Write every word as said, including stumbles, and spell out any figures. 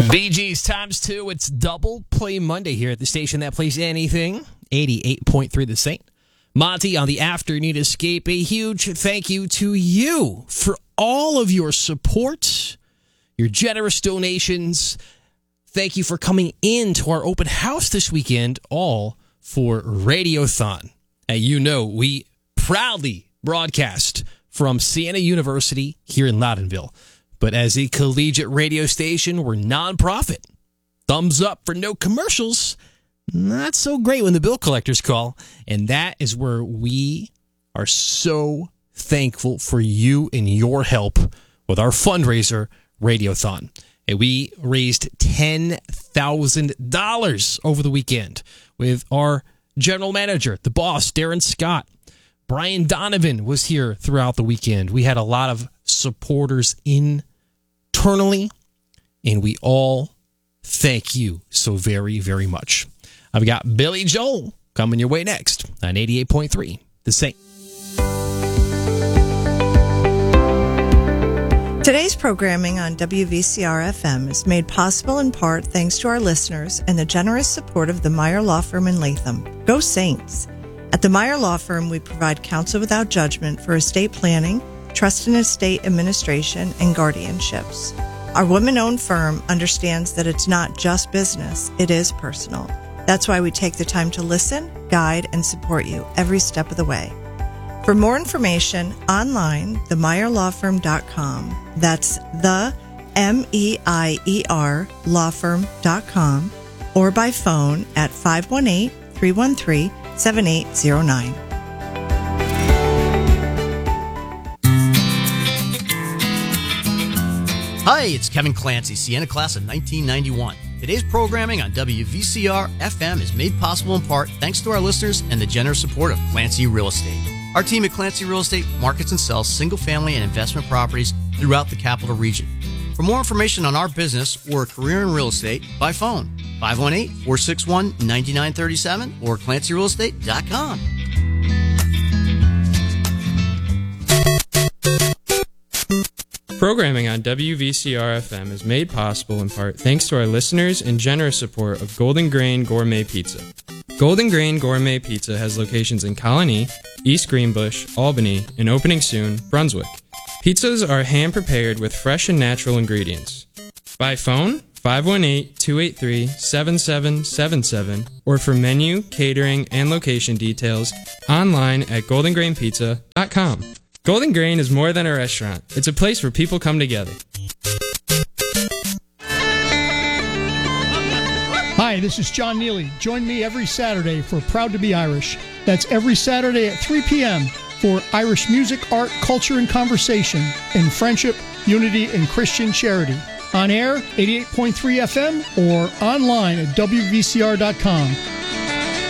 Bee Gees times two. It's Double Play Monday here at the station that plays anything. eighty-eight point three The Saint. Monty on the Afternoon Escape. A huge thank you to you for all of your support, your generous donations. Thank you for coming in to our open house this weekend, all for Radiothon. And you know, we proudly broadcast from Siena University here in Loudonville. But as a collegiate radio station, we're nonprofit. Thumbs up for no commercials. Not so great when the bill collectors call. And that is where we are so thankful for you and your help with our fundraiser, Radiothon. And we raised ten thousand dollars over the weekend with our general manager, the boss, Darren Scott. Brian Donovan was here throughout the weekend. We had a lot of supporters internally, and we all thank you so very, very much. I've got Billy Joel coming your way next on eighty-eight point three The Saint. Today's programming on W V C R F M is made possible in part thanks to our listeners and the generous support of the Meyer Law Firm in Latham. Go Saints! At the Meyer Law Firm, we provide counsel without judgment for estate planning, trust and estate administration, and guardianships. Our women-owned firm understands that it's not just business, it is personal. That's why we take the time to listen, guide, and support you every step of the way. For more information, online, the meyer law firm dot com. That's the M E I E R law firm dot com, or by phone at five one eight, three one three, seven eight zero nine. Hi, it's Kevin Clancy, Siena class of nineteen ninety-one. Today's programming on W V C R F M is made possible in part thanks to our listeners and the generous support of Clancy Real Estate. Our team at Clancy Real Estate markets and sells single-family and investment properties throughout the capital region. For more information on our business or a career in real estate, by phone, five one eight, four six one, nine nine three seven or clancy real estate dot com. Programming on W V C R F M is made possible in part thanks to our listeners and generous support of Golden Grain Gourmet Pizza. Golden Grain Gourmet Pizza has locations in Colony, East Greenbush, Albany, and opening soon, Brunswick. Pizzas are hand-prepared with fresh and natural ingredients. By phone, five one eight, two eight three, seven seven seven seven, or for menu, catering, and location details, online at golden grain pizza dot com. Golden Grain is more than a restaurant. It's a place where people come together. Hi, this is John Neely. Join me every Saturday for Proud to be Irish. That's every Saturday at three p.m. for Irish music, art, culture, and conversation in friendship, unity, and Christian charity. On air, eighty-eight point three F M, or online at W V C R dot com.